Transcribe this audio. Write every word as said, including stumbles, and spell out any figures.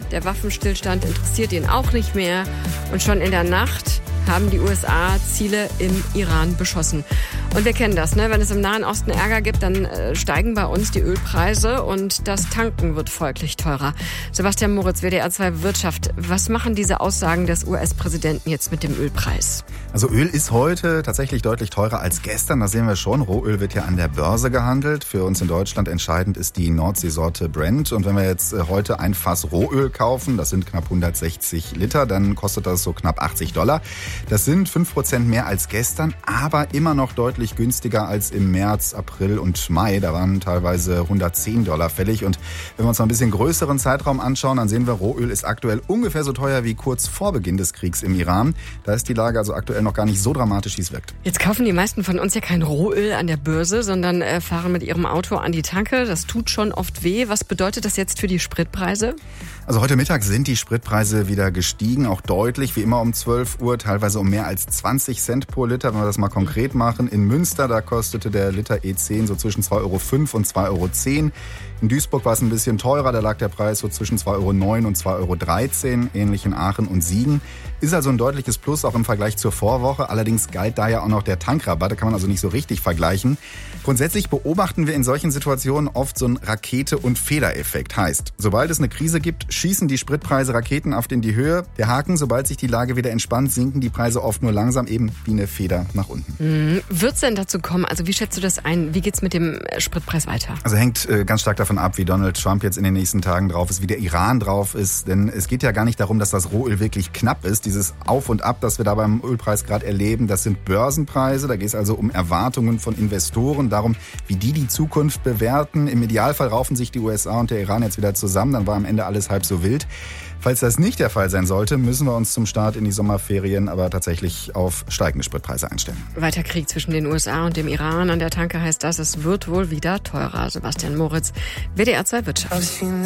Der Waffenstillstand interessiert ihn auch nicht mehr. Und schon in der Nacht haben die U S A Ziele im Iran beschossen. Und wir kennen das, ne? Wenn es im Nahen Osten Ärger gibt, dann äh, steigen bei uns die Ölpreise und das Tanken wird folglich teurer. Sebastian Moritz, W D R zwei Wirtschaft. Was machen diese Aussagen des U S-Präsidenten jetzt mit dem Ölpreis? Also Öl ist heute tatsächlich deutlich teurer als gestern, das sehen wir schon. Rohöl wird ja an der Börse gehandelt. Für uns in Deutschland entscheidend ist die Nordseesorte Brent. Und wenn wir jetzt heute ein Fass Rohöl kaufen, das sind knapp hundertsechzig Liter, dann kostet das so knapp achtzig Dollar. Das sind fünf Prozent mehr als gestern, aber immer noch deutlich günstiger als im März, April und Mai. Da waren teilweise hundertzehn Dollar fällig. Und wenn wir uns mal ein bisschen größeren Zeitraum anschauen, dann sehen wir, Rohöl ist aktuell ungefähr so teuer wie kurz vor Beginn des Kriegs im Iran. Da ist die Lage also aktuell noch gar nicht so dramatisch, wie es wirkt. Jetzt kaufen die meisten von uns ja kein Rohöl an der Börse, sondern äh, fahren mit ihrem Auto an die Tanke. Das tut schon oft weh. Was bedeutet das jetzt für die Spritpreise? Also heute Mittag sind die Spritpreise wieder gestiegen, auch deutlich, wie immer um zwölf Uhr, teilweise um mehr als zwanzig Cent pro Liter, wenn wir das mal konkret machen. In Münster, da kostete der Liter E zehn so zwischen zwei Euro fünf und zwei Euro zehn. In Duisburg war es ein bisschen teurer, da lag der Preis so zwischen zwei Euro neun und zwei Euro dreizehn, ähnlich in Aachen und Siegen. Ist also ein deutliches Plus, auch im Vergleich zur Vorwoche. Allerdings galt da ja auch noch der Tankrabatt, da kann man also nicht so richtig vergleichen. Grundsätzlich beobachten wir in solchen Situationen oft so einen Rakete- und Federeffekt. Heißt, sobald es eine Krise gibt, schießen die Spritpreise raketenhaft in die Höhe. Der Haken, sobald sich die Lage wieder entspannt, sinken die Preise oft nur langsam, eben wie eine Feder nach unten. Mhm. Wird es denn dazu kommen? Also wie schätzt du das ein? Wie geht's mit dem Spritpreis weiter? Also hängt äh, ganz stark davon ab, wie Donald Trump jetzt in den nächsten Tagen drauf ist, wie der Iran drauf ist. Denn es geht ja gar nicht darum, dass das Rohöl wirklich knapp ist. Dieses Auf und Ab, das wir da beim Ölpreis gerade erleben, das sind Börsenpreise. Da geht es also um Erwartungen von Investoren, darum, wie die die Zukunft bewerten. Im Idealfall raufen sich die U S A und der Iran jetzt wieder zusammen. Dann war am Ende alles halb so wild. Falls das nicht der Fall sein sollte, müssen wir uns zum Start in die Sommerferien aber tatsächlich auf steigende Spritpreise einstellen. Weiter Krieg zwischen den U S A und dem Iran an der Tanke heißt das, es wird wohl wieder teurer. Sebastian Moritz, W D R zwei Wirtschaft.